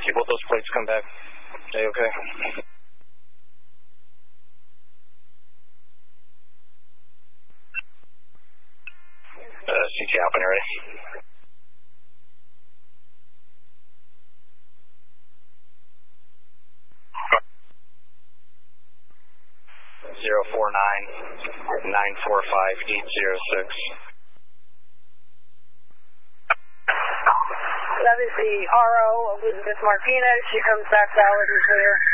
Okay, both those plates come back. Okay. CT Alpha, ready? Zero 49-945-806. That is the RO, Elizabeth Martinez. She comes back valid and clear.